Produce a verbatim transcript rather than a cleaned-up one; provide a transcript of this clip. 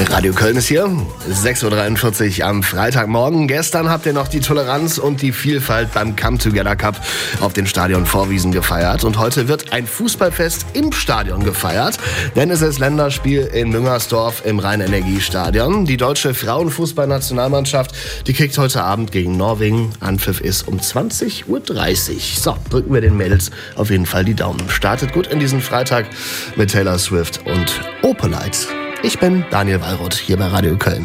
Radio Köln ist hier, sechs Uhr dreiundvierzig am Freitagmorgen. Gestern habt ihr noch die Toleranz und die Vielfalt beim Come Together Cup auf den Stadion Vorwiesen gefeiert. Und heute wird ein Fußballfest im Stadion gefeiert, denn es ist Länderspiel in Müngersdorf im Rhein-Energie-Stadion. Die deutsche Frauenfußballnationalmannschaft, die kriegt heute Abend gegen Norwegen. Anpfiff ist um zwanzig Uhr dreißig. So, drücken wir den Mädels auf jeden Fall die Daumen. Startet gut in diesen Freitag mit Taylor Swift und Opalite. Ich bin Daniel Wallroth hier bei Radio Köln.